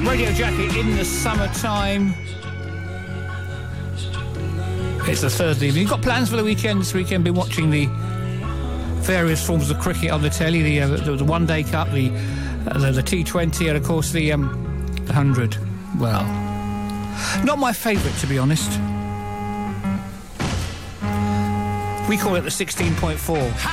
Radio Jacket in the summertime. It's a Thursday evening. You've got plans for the weekend this weekend? Been watching the various forms of cricket on the telly, the One Day Cup, the T20, and of course the 100. Well, not my favourite, to be honest. We call it the 16.4.